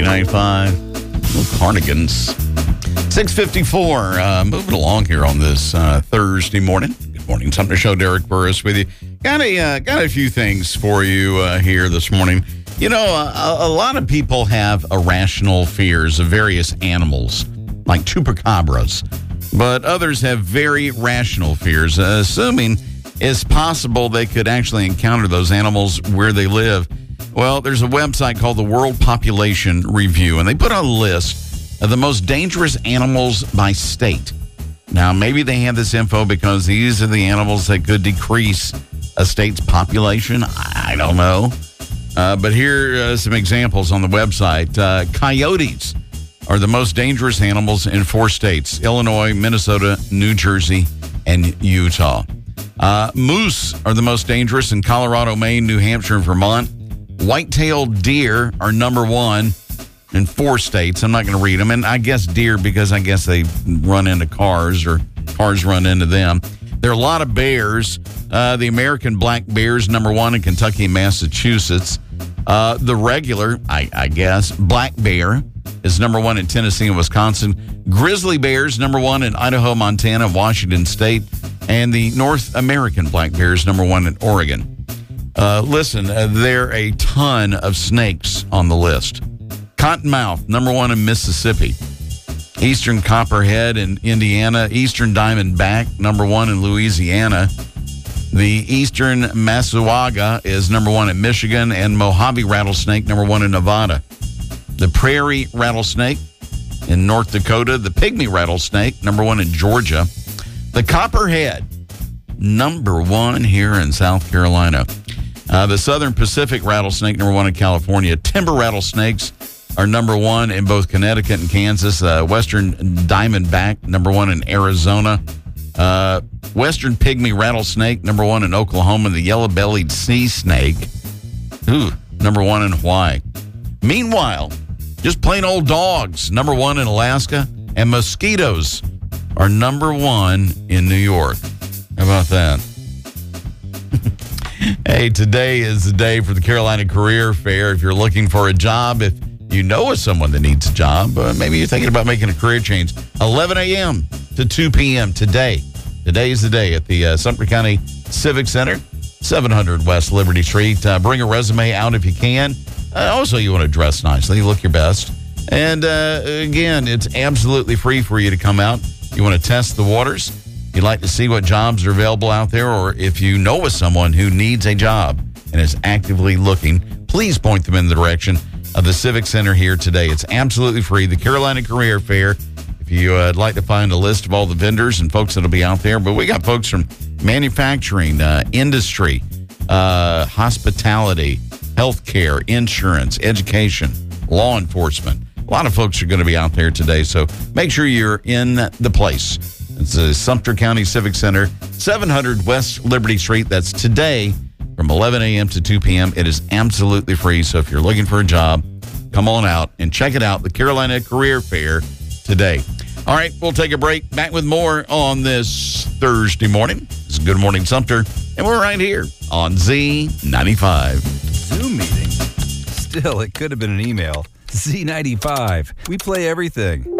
Z95, Carnigans. 6:54. Moving along here on this Thursday morning. Good morning, Sumter Show. Derek Burris with you. Got a few things for you here this morning. You know, a lot of people have irrational fears of various animals, like chupacabras, but others have very rational fears, assuming it's possible they could actually encounter those animals where they live. Well, there's a website called the World Population Review, and they put out a list of the most dangerous animals by state. Now, maybe they have this info because these are the animals that could decrease a state's population. I don't know. But here are some examples on the website. Coyotes are the most dangerous animals in 4 states: Illinois, Minnesota, New Jersey, and Utah. Moose are the most dangerous in Colorado, Maine, New Hampshire, and Vermont. White-tailed deer are number 1 in 4 states. I'm not going to read them. And I guess deer because I guess they run into cars or cars run into them. There are a lot of bears. The American black bear is number 1 in Kentucky and Massachusetts. The regular, I guess, black bear is number 1 in Tennessee and Wisconsin. Grizzly bears number 1 in Idaho, Montana, Washington State. And the North American black bear is number 1 in Oregon. Listen, there are a ton of snakes on the list. Cottonmouth, number 1 in Mississippi. Eastern copperhead in Indiana. Eastern diamondback, number 1 in Louisiana. The eastern Massawga is number 1 in Michigan. And Mojave rattlesnake, number 1 in Nevada. The prairie rattlesnake in North Dakota. The pygmy rattlesnake, number 1 in Georgia. The copperhead, number 1 here in South Carolina. The Southern Pacific rattlesnake, number 1 in California. Timber rattlesnakes are number 1 in both Connecticut and Kansas. Western diamondback, number 1 in Arizona. Western pygmy rattlesnake, number 1 in Oklahoma. The yellow-bellied sea snake, number 1 in Hawaii. Meanwhile, just plain old dogs, number 1 in Alaska. And mosquitoes are number 1 in New York. How about that? Hey, today is the day for the Carolina Career Fair. If you're looking for a job, if you know of someone that needs a job, maybe you're thinking about making a career change, 11 a.m. to 2 p.m. today. Today is the day at the Sumter County Civic Center, 700 West Liberty Street. Bring a resume out if you can. Also, you want to dress nicely, look your best. And again, it's absolutely free for you to come out. You want to test the waters? You'd like to see what jobs are available out there, or if you know of someone who needs a job and is actively looking, please point them in the direction of the Civic Center here today. It's absolutely free. The Carolina Career Fair. If you'd like to find a list of all the vendors and folks that'll be out there, but we got folks from manufacturing, industry, hospitality, healthcare, insurance, education, law enforcement. A lot of folks are going to be out there today, so make sure you're in the place. It's the Sumter County Civic Center, 700 West Liberty Street. That's today from 11 a.m. to 2 p.m. It is absolutely free, so if you're looking for a job, come on out and check it out, the Carolina Career Fair today. All right, we'll take a break. Back with more on this Thursday morning. This is Good Morning Sumter, and we're right here on Z95. Zoom meeting? Still, it could have been an email. Z95. We play everything.